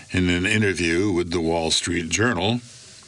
in an interview with the Wall Street Journal.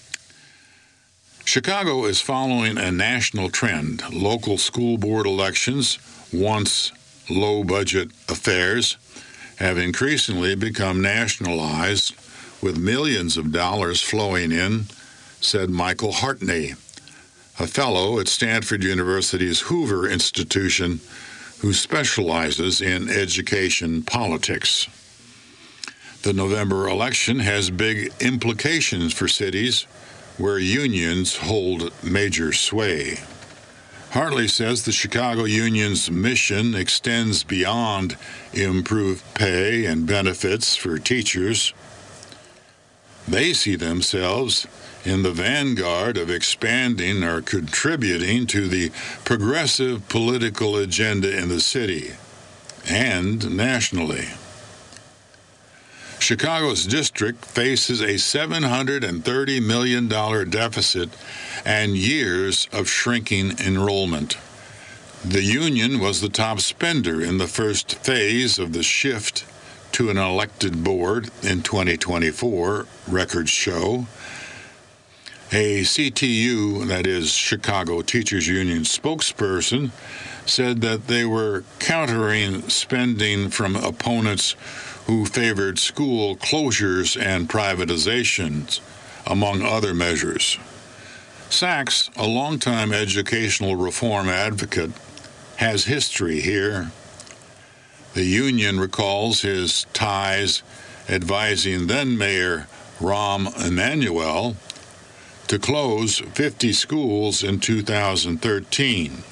Chicago is following a national trend. Local school board elections, once low-budget affairs, have increasingly become nationalized, with millions of dollars flowing in, said Michael Hartney, a fellow at Stanford University's Hoover Institution who specializes in education politics. The November election has big implications for cities where unions hold major sway. Hartley says the Chicago Union's mission extends beyond improved pay and benefits for teachers. They see themselves in the vanguard of expanding or contributing to the progressive political agenda in the city and nationally. Chicago's district faces a $730 million deficit and years of shrinking enrollment. The union was the top spender in the first phase of the shift to an elected board in 2024, records show. A CTU, that is Chicago Teachers Union spokesperson, said that they were countering spending from opponents who favored school closures and privatizations, among other measures. Sachs, a longtime educational reform advocate, has history here. The union recalls his ties advising then-Mayor Rahm Emanuel to close 50 schools in 2013.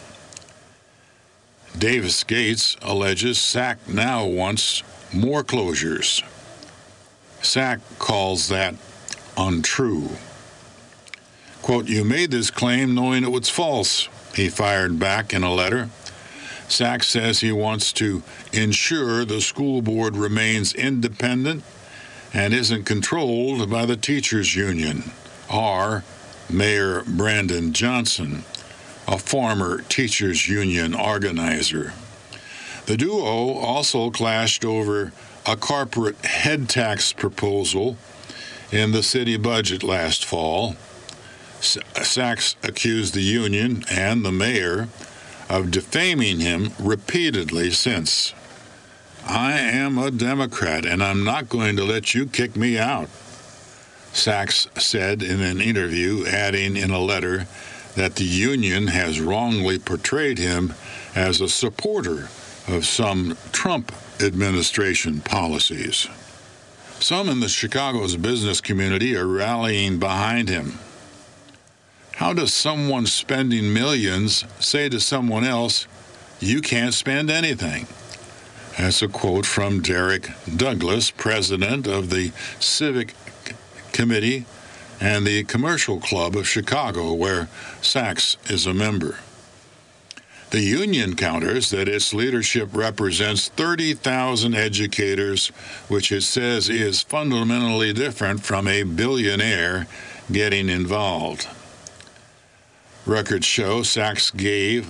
Davis Gates alleges SAC now wants more closures. SAC calls that untrue. Quote, "You made this claim knowing it was false," he fired back in a letter. SAC says he wants to ensure the school board remains independent and isn't controlled by the teachers union, or Mayor Brandon Johnson, a former teachers union organizer. The duo also clashed over a corporate head tax proposal in the city budget last fall. Sachs accused the union and the mayor of defaming him repeatedly since. "I am a Democrat, and I'm not going to let you kick me out," Sachs said in an interview, adding in a letter that the union has wrongly portrayed him as a supporter of some Trump administration policies. Some in the Chicago's business community are rallying behind him. How does someone spending millions say to someone else, "You can't spend anything"? That's a quote from Derek Douglas, president of the Civic Committee and the Commercial Club of Chicago, where Sachs is a member. The union counters that its leadership represents 30,000 educators, which it says is fundamentally different from a billionaire getting involved. Records show Sachs gave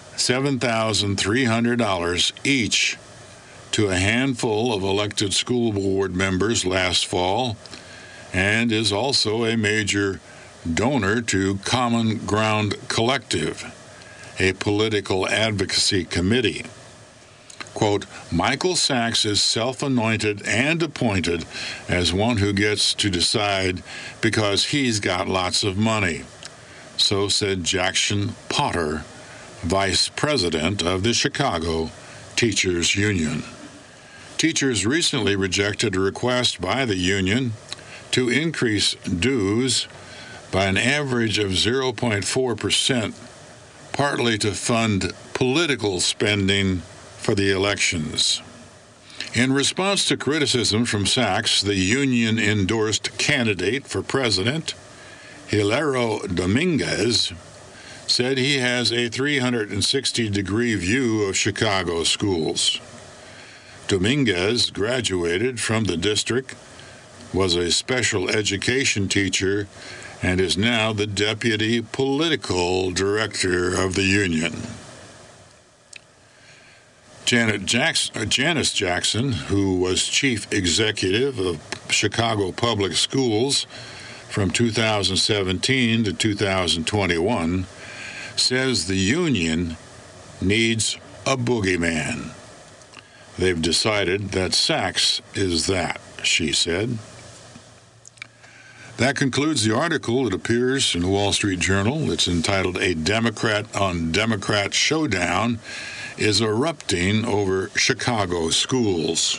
$7,300 each to a handful of elected school board members last fall, and is also a major donor to Common Ground Collective, a political advocacy committee. Quote, "Michael Sachs is self-anointed and appointed as one who gets to decide because he's got lots of money," so said Jackson Potter, vice president of the Chicago Teachers Union. Teachers recently rejected a request by the union to increase dues by an average of 0.4%, partly to fund political spending for the elections. In response to criticism from Sachs, the union-endorsed candidate for president, Hilario Dominguez, said he has a 360-degree view of Chicago schools. Dominguez graduated from the district, was a special education teacher, and is now the deputy political director of the union. Janice Jackson, who was chief executive of Chicago Public Schools from 2017 to 2021, says the union needs a boogeyman. They've decided that Sachs is that, she said. That concludes the article. It appears in the Wall Street Journal. It's entitled "A Democrat on Democrat Showdown is Erupting Over Chicago Schools."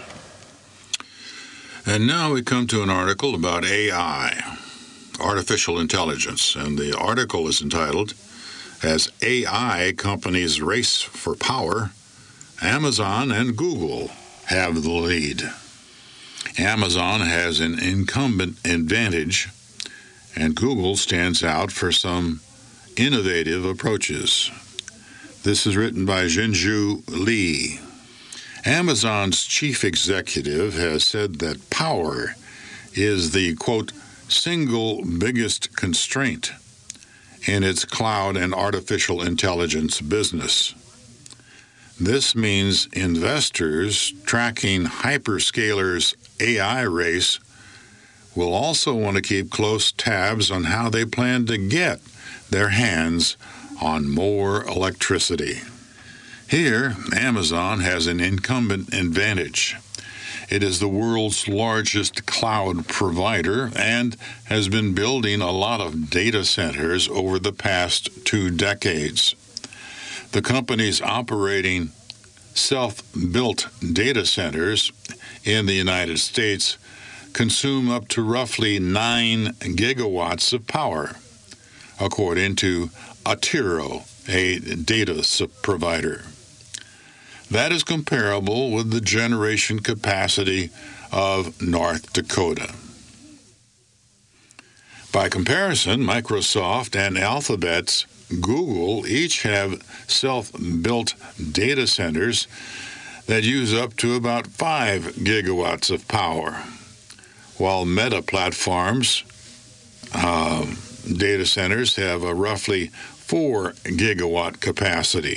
And now we come to an article about AI, artificial intelligence, and the article is entitled, "As AI Companies Race for Power, Amazon and Google Have the Lead." Amazon has an incumbent advantage, and Google stands out for some innovative approaches. This is written by Jinju Lee. Amazon's chief executive has said that power is the, quote, single biggest constraint in its cloud and artificial intelligence business. This means investors tracking hyperscalers' AI race will also want to keep close tabs on how they plan to get their hands on more electricity. Here, Amazon has an incumbent advantage. It is the world's largest cloud provider and has been building a lot of data centers over the past 2 decades. The company's operating self-built data centers in the United States consume up to roughly 9 gigawatts of power, according to Attiro, a data provider. That is comparable with the generation capacity of North Dakota. By comparison, Microsoft and Alphabet's Google each have self-built data centers that use up to about 5 gigawatts of power, while Meta Platforms data centers have a roughly 4 gigawatt capacity.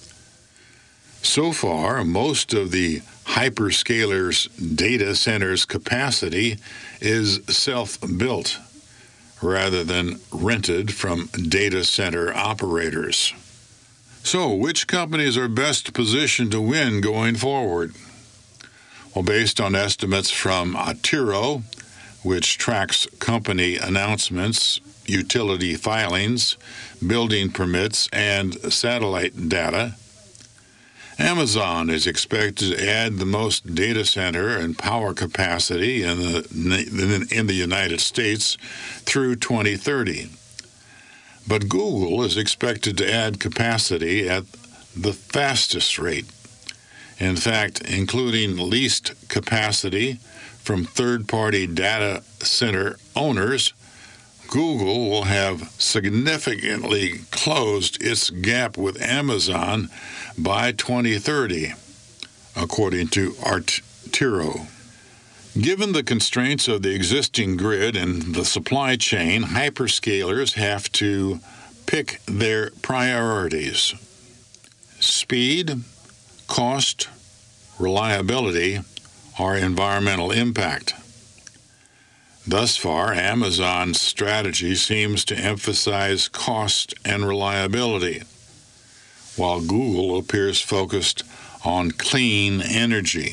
So far, most of the hyperscalers' data centers' capacity is self-built, rather than rented from data center operators. So, which companies are best positioned to win going forward? Well, based on estimates from Attiro, which tracks company announcements, utility filings, building permits, and satellite data, Amazon is expected to add the most data center and power capacity in the United States through 2030. But Google is expected to add capacity at the fastest rate. In fact, including leased capacity from third-party data center owners, Google will have significantly closed its gap with Amazon by 2030, according to Attiro. Given the constraints of the existing grid and the supply chain, hyperscalers have to pick their priorities: speed, cost, reliability, or environmental impact. Thus far, Amazon's strategy seems to emphasize cost and reliability, while Google appears focused on clean energy.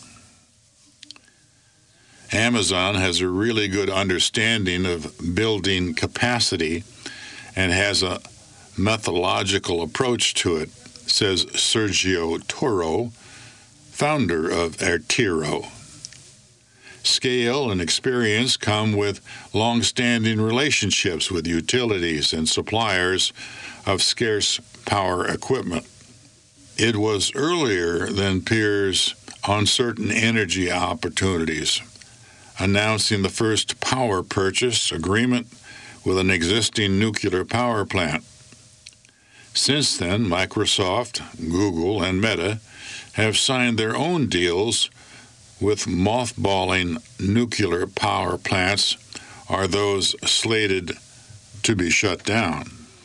Amazon has a really good understanding of building capacity and has a methodological approach to it, says Sergio Toro, founder of Attiro. Scale and experience come with long-standing relationships with utilities and suppliers of scarce power equipment. It was earlier than peers on certain energy opportunities, announcing the first power purchase agreement with an existing nuclear power plant. Since then, Microsoft, Google, and Meta have signed their own deals with mothballing nuclear power plants or those slated to be shut down.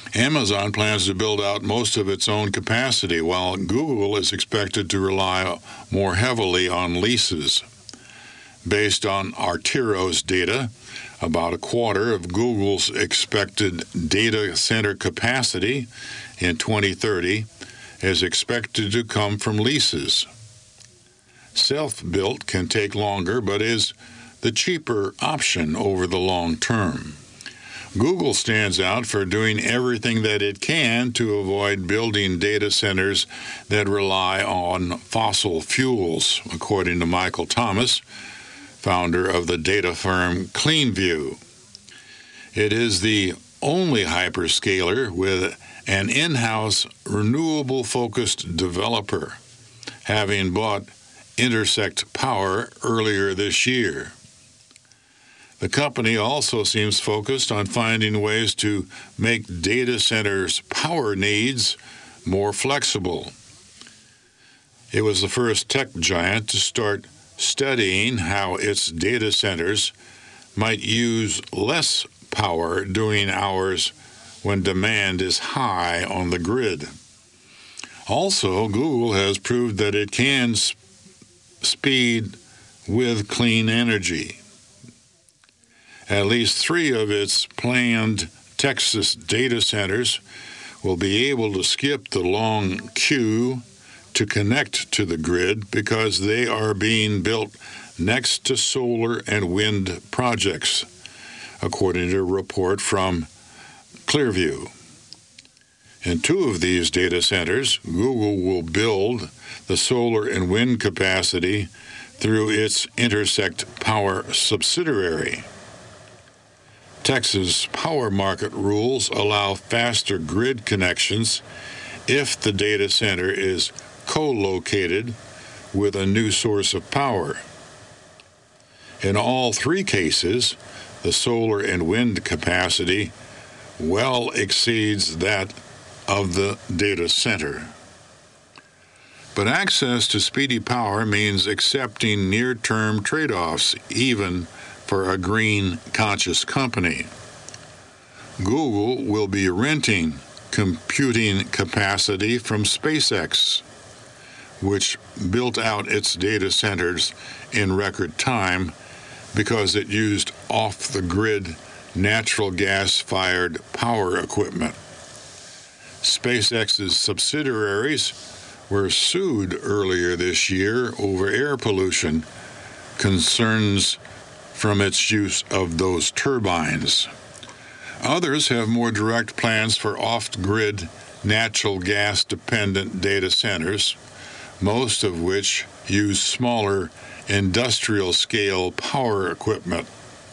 Amazon plans to build out most of its own capacity, while Google is expected to rely more heavily on leases. Based on Arteros data, about a quarter of Google's expected data center capacity in 2030 is expected to come from leases. Self-built can take longer, but is the cheaper option over the long term. Google stands out for doing everything that it can to avoid building data centers that rely on fossil fuels, according to Michael Thomas, founder of the data firm CleanView. It is the only hyperscaler with an in-house renewable-focused developer, having bought Intersect Power earlier this year. The company also seems focused on finding ways to make data centers' power needs more flexible. It was the first tech giant to start studying how its data centers might use less power during hours when demand is high on the grid. Also, Google has proved that it can speed with clean energy. At least 3 of its planned Texas data centers will be able to skip the long queue to connect to the grid because they are being built next to solar and wind projects, according to a report from Clearview. In 2 of these data centers, Google will build the solar and wind capacity through its Intersect Power subsidiary. Texas power market rules allow faster grid connections if the data center is co-located with a new source of power. In all 3 cases, the solar and wind capacity well exceeds that of the data center. But access to speedy power means accepting near-term trade-offs, even for a green-conscious company. Google will be renting computing capacity from SpaceX, which built out its data centers in record time because it used off-the-grid natural gas-fired power equipment. SpaceX's subsidiaries were sued earlier this year over air pollution concerns from its use of those turbines. Others have more direct plans for off-grid natural gas-dependent data centers, most of which use smaller industrial-scale power equipment.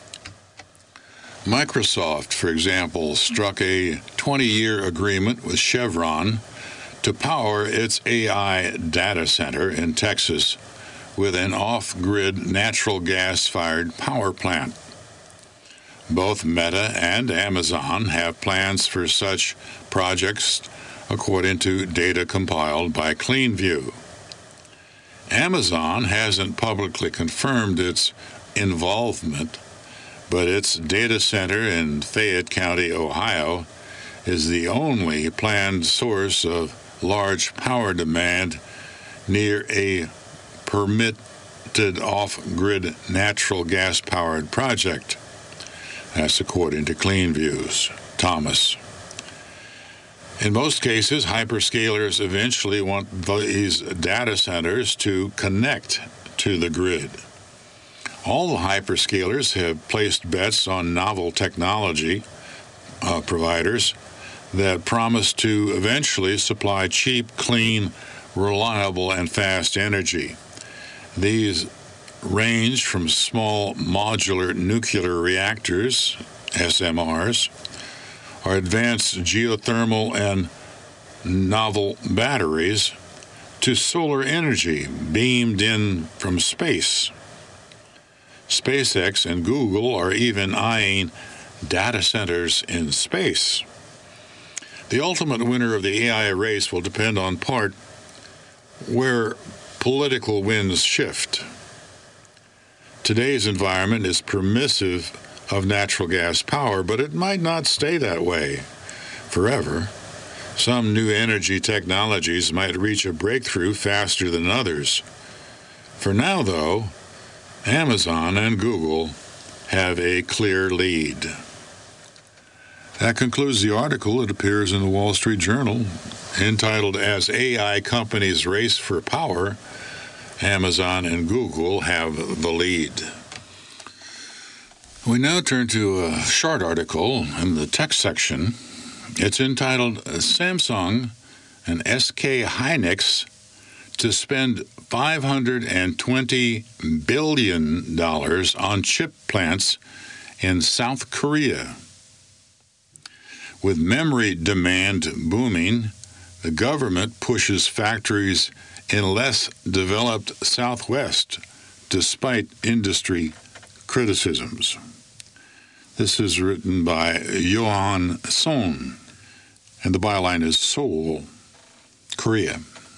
Microsoft, for example, struck a 20-year agreement with Chevron to power its AI data center in Texas with an off-grid natural gas-fired power plant. Both Meta and Amazon have plans for such projects, according to data compiled by CleanView. Amazon hasn't publicly confirmed its involvement, but its data center in Fayette County, Ohio, is the only planned source of large power demand near a permitted off-grid natural gas-powered project. That's according to CleanView's Thomas. In most cases, hyperscalers eventually want these data centers to connect to the grid. All the hyperscalers have placed bets on novel technology providers that promise to eventually supply cheap, clean, reliable, and fast energy. These range from small modular nuclear reactors, SMRs, or advanced geothermal and novel batteries, to solar energy beamed in from space. SpaceX and Google are even eyeing data centers in space. The ultimate winner of the AI race will depend on part where political winds shift. Today's environment is permissive of natural gas power, but it might not stay that way. forever. Some new energy technologies might reach a breakthrough faster than others. For now, though, Amazon and Google have a clear lead. That concludes the article. It appears in the Wall Street Journal, entitled, "As AI Companies Race for Power, Amazon and Google Have the Lead." We now turn to a short article in the text section. It's entitled, "Samsung and SK Hynix to spend $520 billion on chip plants in South Korea." With memory demand booming, the government pushes factories in less developed Southwest, despite industry criticisms. This is written by Johan Son, and the byline is Seoul, Korea.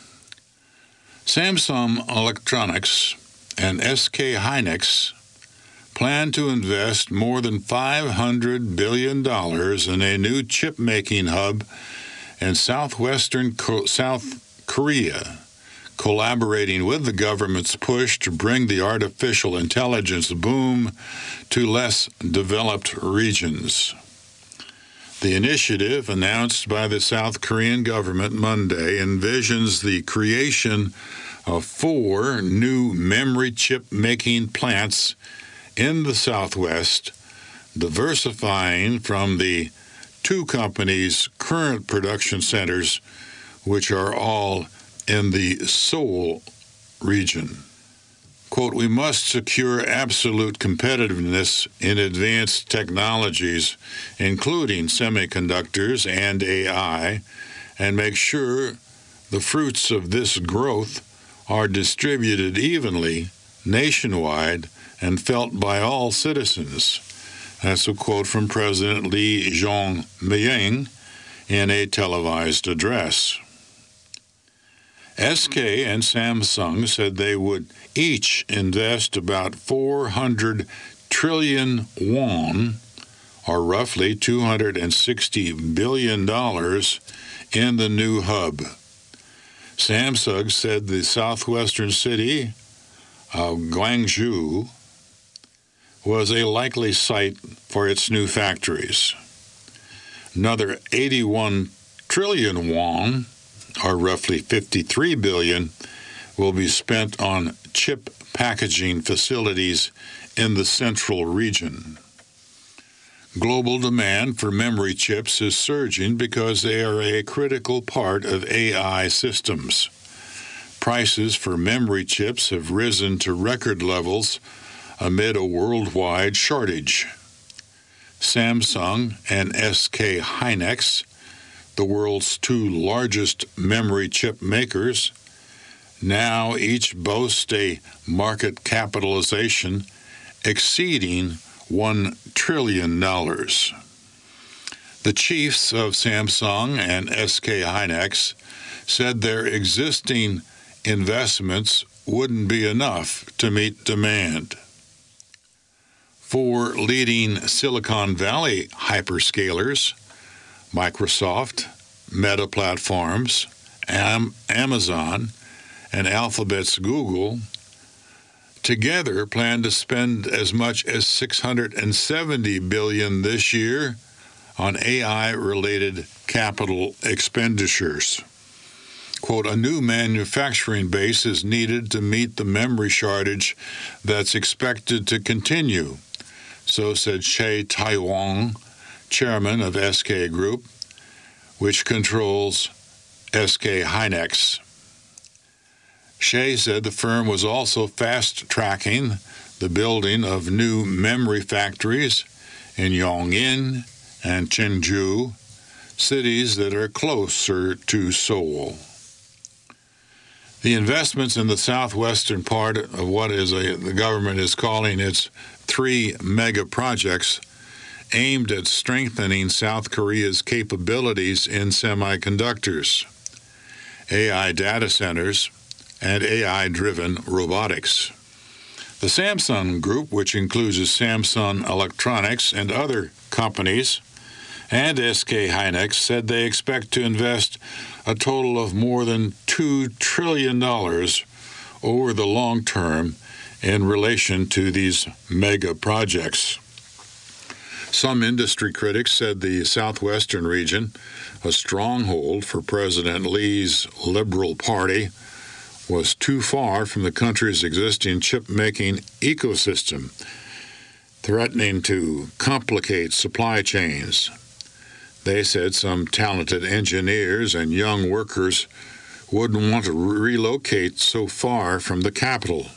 Samsung Electronics and SK Hynix plan to invest more than $500 billion in a new chip-making hub in southwestern South Korea, collaborating with the government's push to bring the artificial intelligence boom to less developed regions. The initiative, announced by the South Korean government Monday, envisions the creation of 4 new memory chip-making plants in the Southwest, diversifying from the 2 companies' current production centers, which are all in the Seoul region. Quote, "We must secure absolute competitiveness in advanced technologies, including semiconductors and AI, and make sure the fruits of this growth are distributed evenly, nationwide, and felt by all citizens." That's a quote from President Lee Jae-myung in a televised address. SK and Samsung said they would each invest about 400 trillion won, or roughly $260 billion, in the new hub. Samsung said the southwestern city of Gwangju was a likely site for its new factories. Another 81 trillion won, or roughly $53 billion, will be spent on chip packaging facilities in the central region. Global demand for memory chips is surging because they are a critical part of AI systems. Prices for memory chips have risen to record levels amid a worldwide shortage. Samsung and SK Hynix, the world's 2 largest memory chip makers, now each boast a market capitalization exceeding $1 trillion. The chiefs of Samsung and SK Hynix said their existing investments wouldn't be enough to meet demand. 4 leading Silicon Valley hyperscalers, Microsoft, Meta Platforms, Amazon, and Alphabet's Google, together plan to spend as much as $670 billion this year on AI-related capital expenditures. Quote, "A new manufacturing base is needed to meet the memory shortage that's expected to continue," so said Che Tae-wong, chairman of SK Group, which controls SK Hynix. Shea said the firm was also fast-tracking the building of new memory factories in Yongin and Cheonju, cities that are closer to Seoul. The investments in the southwestern part of what the government is calling its 3 mega projects aimed at strengthening South Korea's capabilities in semiconductors, AI data centers, and AI-driven robotics. The Samsung Group, which includes Samsung Electronics and other companies, and SK Hynix said they expect to invest a total of more than $2 trillion over the long term in relation to these mega projects. Some industry critics said the southwestern region, a stronghold for President Lee's Liberal Party, was too far from the country's existing chip-making ecosystem, threatening to complicate supply chains. They said some talented engineers and young workers wouldn't want to relocate so far from the capital.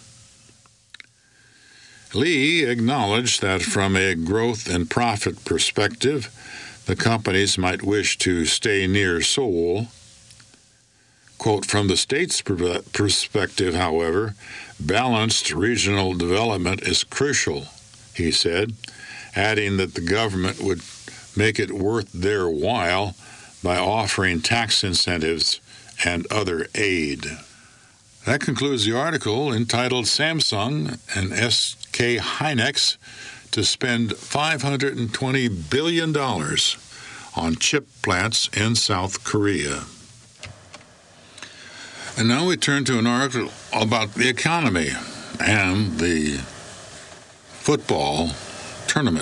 Lee acknowledged that from a growth and profit perspective, the companies might wish to stay near Seoul. Quote, from the state's perspective, however, balanced regional development is crucial, he said, adding that the government would make it worth their while by offering tax incentives and other aid. That concludes the article entitled Samsung and SK Hynix to spend $520 billion on chip plants in South Korea. And now we turn to an article about the economy and the football tournament.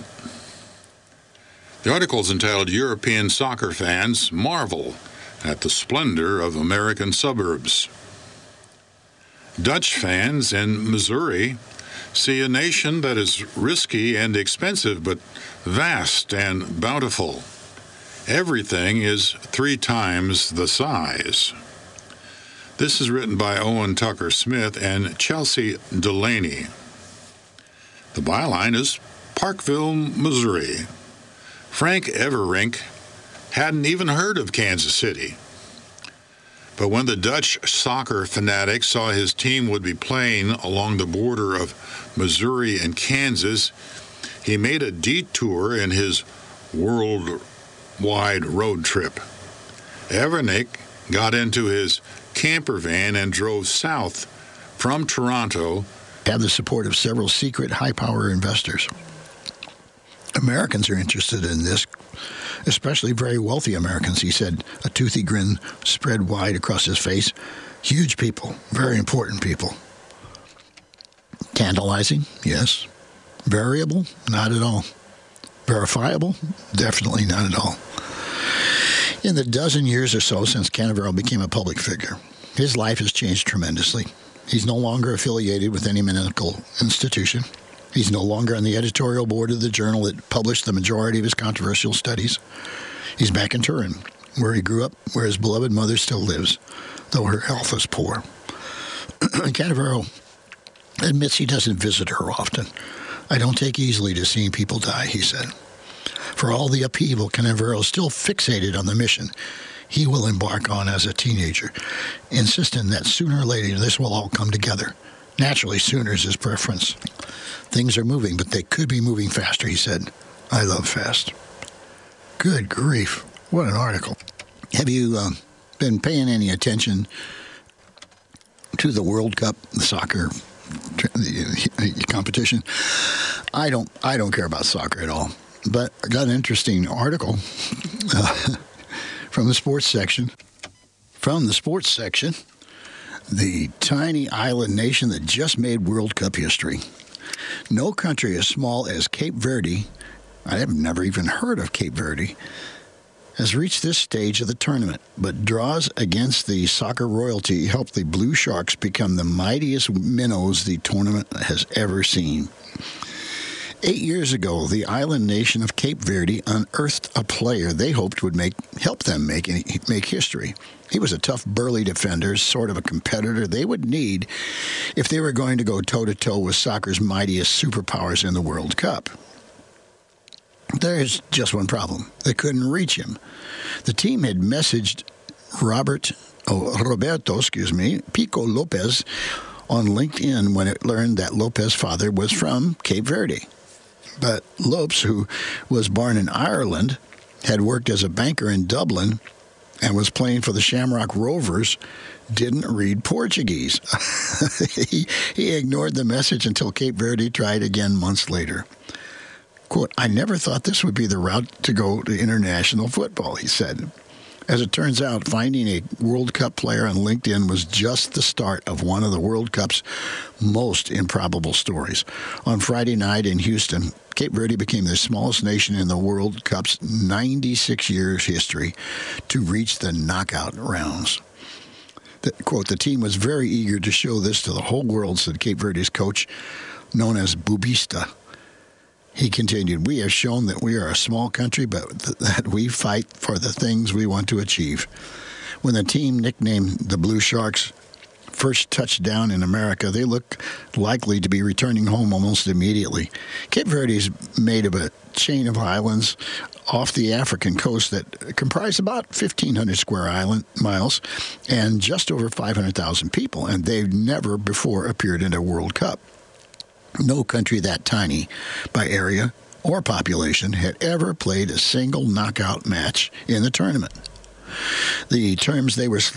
The article is entitled European Soccer Fans Marvel at the Splendor of American Suburbs. Dutch fans in Missouri see a nation that is risky and expensive, but vast and bountiful. Everything is 3 times the size. This is written by Owen Tucker Smith and Chelsea Delaney. The byline is Parkville, Missouri. Frank Everink hadn't even heard of Kansas City. But when the Dutch soccer fanatic saw his team would be playing along the border of Missouri and Kansas, he made a detour in his worldwide road trip. Everink got into his camper van and drove south from Toronto. Have the support of several secret high-power investors. Americans are interested in this, especially very wealthy Americans, he said, a toothy grin spread wide across his face. Huge people, very important people. Tantalizing, yes. Variable, not at all. Verifiable, definitely not at all. In the dozen years or so since Cannavaro became a public figure, his life has changed tremendously. He's no longer affiliated with any medical institution. He's no longer on the editorial board of the journal that published the majority of his controversial studies. He's back in Turin, where he grew up, where his beloved mother still lives, though her health is poor. Cannavaro admits he doesn't visit her often. I don't take easily to seeing people die, he said. For all the upheaval, Cannavaro is still fixated on the mission he will embark on as a teenager, insisting that sooner or later this will all come together. Naturally, sooner is his preference. Things are moving, but they could be moving faster, he said. I love fast. Good grief. What an article. Have you been paying any attention to the World Cup, the soccer competition? I don't care about soccer at all. But I got an interesting article from the sports section. The tiny island nation that just made World Cup history. No country as small as Cape Verde, I have never even heard of Cape Verde, has reached this stage of the tournament, but draws against the soccer royalty helped the Blue Sharks become the mightiest minnows the tournament has ever seen. 8 years ago, the island nation of Cape Verde unearthed a player they hoped would help them make history. He was a tough, burly defender, sort of a competitor they would need if they were going to go toe-to-toe with soccer's mightiest superpowers in the World Cup. There's just one problem. They couldn't reach him. The team had messaged Roberto Pico Lopez on LinkedIn when it learned that Lopez's father was from Cape Verde. But Lopes, who was born in Ireland, had worked as a banker in Dublin and was playing for the Shamrock Rovers, didn't read Portuguese. He ignored the message until Cape Verde tried again months later. Quote, I never thought this would be the route to go to international football, he said. As it turns out, finding a World Cup player on LinkedIn was just the start of one of the World Cup's most improbable stories. On Friday night in Houston, Cape Verde became the smallest nation in the World Cup's 96 years history to reach the knockout rounds. Quote, the team was very eager to show this to the whole world, said Cape Verde's coach, known as Bubista. He continued, we have shown that we are a small country, but that we fight for the things we want to achieve. When the team nicknamed the Blue Sharks first touched down in America, they looked likely to be returning home almost immediately. Cape Verde is made of a chain of islands off the African coast that comprise about 1,500 square miles and just over 500,000 people, and they've never before appeared in a World Cup. No country that tiny by area or population had ever played a single knockout match in the tournament. The teams they were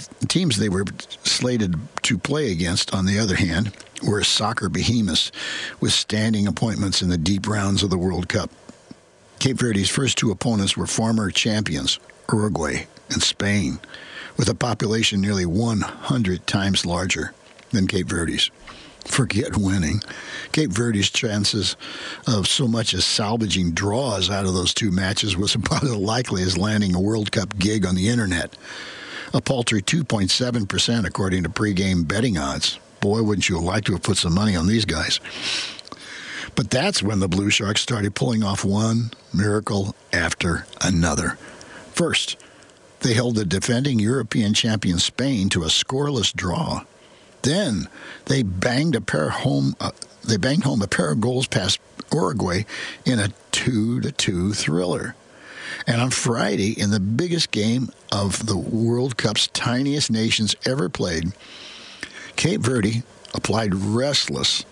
slated to play against, on the other hand, were soccer behemoths with standing appointments in the deep rounds of the World Cup. Cape Verde's first two opponents were former champions, Uruguay and Spain, with a population nearly 100 times larger than Cape Verde's. Forget winning. Cape Verde's chances of so much as salvaging draws out of those two matches was about as likely as landing a World Cup gig on the internet. A paltry 2.7% according to pregame betting odds. Boy, wouldn't you like to have put some money on these guys. But that's when the Blue Sharks started pulling off one miracle after another. First, they held the defending European champion Spain to a scoreless draw. Then they banged home a pair of goals past Uruguay in a 2-2 thriller. And on Friday, in the biggest game of the World Cup's tiniest nations ever played, Cape Verde applied relentless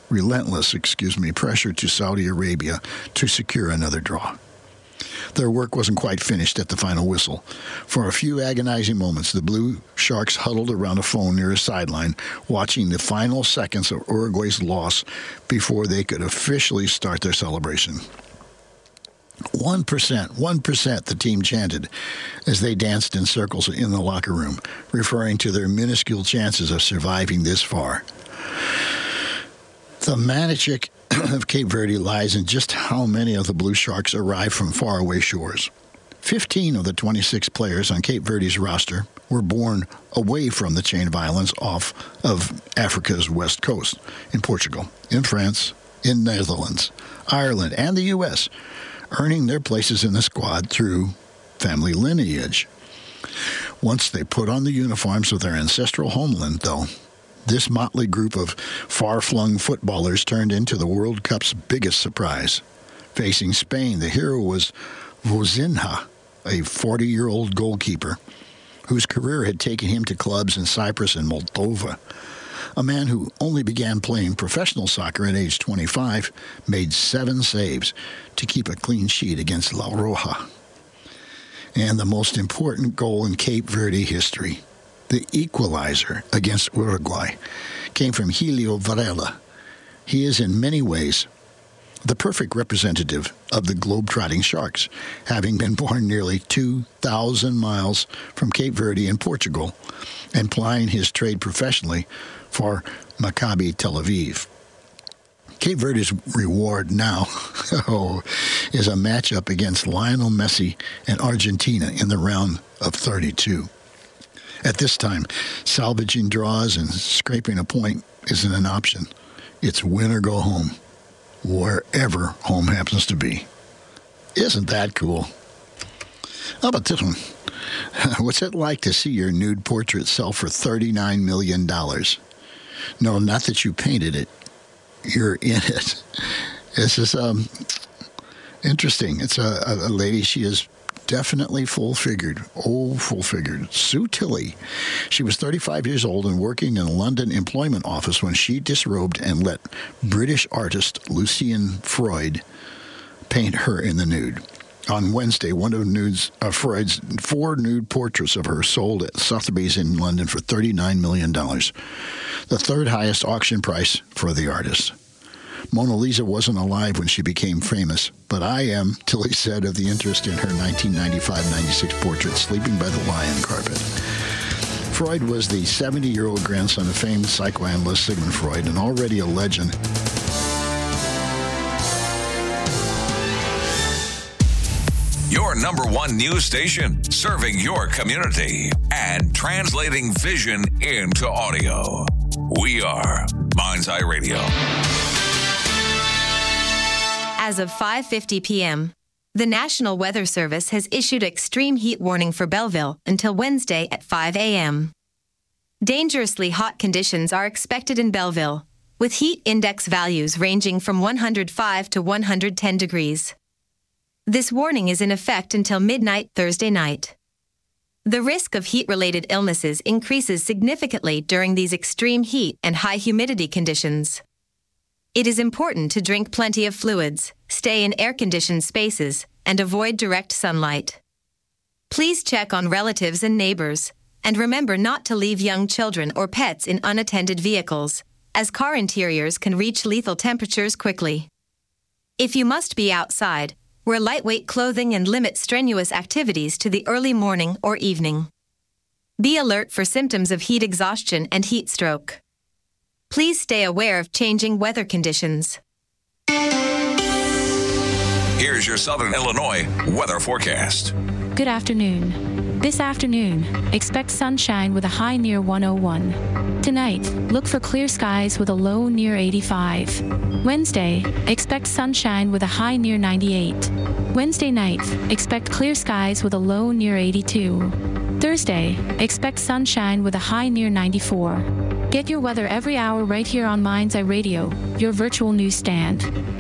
pressure to Saudi Arabia to secure another draw. Their work wasn't quite finished at the final whistle. For a few agonizing moments, the Blue Sharks huddled around a phone near a sideline, watching the final seconds of Uruguay's loss before they could officially start their celebration. 1%, the team chanted as they danced in circles in the locker room, referring to their minuscule chances of surviving this far. The magic of Cape Verde lies in just how many of the Blue Sharks arrived from faraway shores. 15 of the 26 players on Cape Verde's roster were born away from the chain of islands off of Africa's west coast, in Portugal, in France, in Netherlands, Ireland, and the U.S., earning their places in the squad through family lineage. Once they put on the uniforms of their ancestral homeland, though, this motley group of far-flung footballers turned into the World Cup's biggest surprise. Facing Spain, the hero was Vozinha, a 40-year-old goalkeeper whose career had taken him to clubs in Cyprus and Moldova. A man who only began playing professional soccer at age 25 made 7 saves to keep a clean sheet against La Roja. And the most important goal in Cape Verde history, the equalizer against Uruguay, came from Helio Varela. He is in many ways the perfect representative of the globe-trotting Sharks, having been born nearly 2,000 miles from Cape Verde in Portugal and plying his trade professionally for Maccabi Tel Aviv. Cape Verde's reward now is a matchup against Lionel Messi and Argentina in the round of 32. At this time, salvaging draws and scraping a point isn't an option. It's win or go home, wherever home happens to be. Isn't that cool? How about this one? What's it like to see your nude portrait sell for $39 million? No, not that you painted it. You're in it. This is interesting. It's a lady. She is definitely full-figured. Full-figured. Sue Tilley. She was 35 years old and working in a London employment office when she disrobed and let British artist Lucian Freud paint her in the nude. On Wednesday, one of Freud's 4 nude portraits of her sold at Sotheby's in London for $39 million, the third highest auction price for the artist. Mona Lisa wasn't alive when she became famous, but I am, Tilly said of the interest in her 1995-96 portrait, Sleeping by the Lion Carpet. Freud was the 70-year-old grandson of famed psychoanalyst Sigmund Freud, and already a legend. Your number one news station, serving your community and translating vision into audio. We are Mind's Eye Radio. As of 5:50 p.m., the National Weather Service has issued extreme heat warning for Belleville until Wednesday at 5 a.m. Dangerously hot conditions are expected in Belleville, with heat index values ranging from 105 to 110 degrees. This warning is in effect until midnight Thursday night. The risk of heat-related illnesses increases significantly during these extreme heat and high humidity conditions. It is important to drink plenty of fluids, stay in air-conditioned spaces, and avoid direct sunlight. Please check on relatives and neighbors, and remember not to leave young children or pets in unattended vehicles, as car interiors can reach lethal temperatures quickly. If you must be outside, wear lightweight clothing and limit strenuous activities to the early morning or evening. Be alert for symptoms of heat exhaustion and heat stroke. Please stay aware of changing weather conditions. Here's your Southern Illinois weather forecast. Good afternoon. This afternoon, expect sunshine with a high near 101. Tonight, look for clear skies with a low near 85. Wednesday, expect sunshine with a high near 98. Wednesday night, expect clear skies with a low near 82. Thursday, expect sunshine with a high near 94. Get your weather every hour right here on Mind's Eye Radio, your virtual newsstand.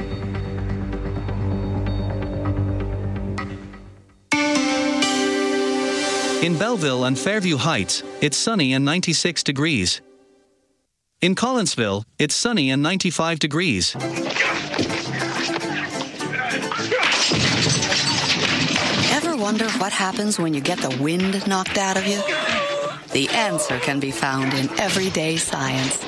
In Belleville and Fairview Heights, it's sunny and 96 degrees. In Collinsville, it's sunny and 95 degrees. Ever wonder what happens when you get the wind knocked out of you? The answer can be found in Everyday Science.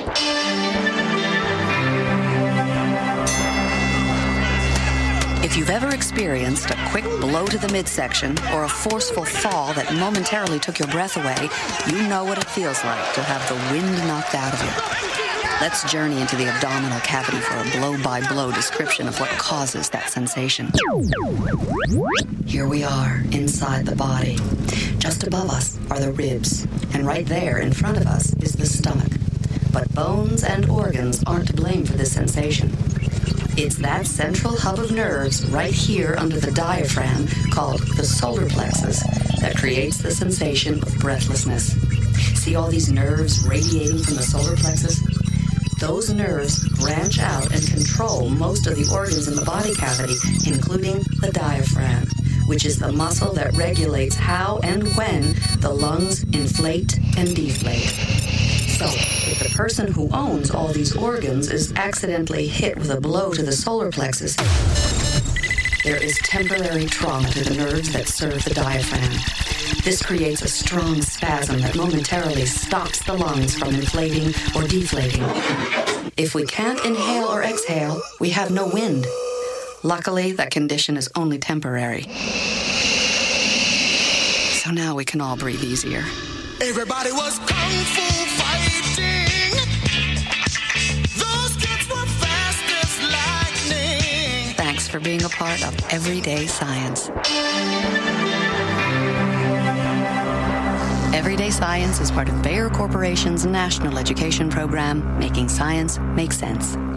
If you've ever experienced a quick blow to the midsection or a forceful fall that momentarily took your breath away, you know what it feels like to have the wind knocked out of you. Let's journey into the abdominal cavity for a blow-by-blow description of what causes that sensation. Here we are, inside the body. Just above us are the ribs, and right there in front of us is the stomach. But bones and organs aren't to blame for this sensation. It's that central hub of nerves right here under the diaphragm, called the solar plexus, that creates the sensation of breathlessness. See all these nerves radiating from the solar plexus? Those nerves branch out and control most of the organs in the body cavity, including the diaphragm, which is the muscle that regulates how and when the lungs inflate and deflate. So, if the person who owns all these organs is accidentally hit with a blow to the solar plexus, there is temporary trauma to the nerves that serve the diaphragm. This creates a strong spasm that momentarily stops the lungs from inflating or deflating. If we can't inhale or exhale, we have no wind. Luckily, that condition is only temporary. So now we can all breathe easier. Everybody was kung fu fighting. Those kids were fast as lightning. Thanks for being a part of Everyday Science. Everyday Science is part of Bayer Corporation's national education program, Making Science Make Sense.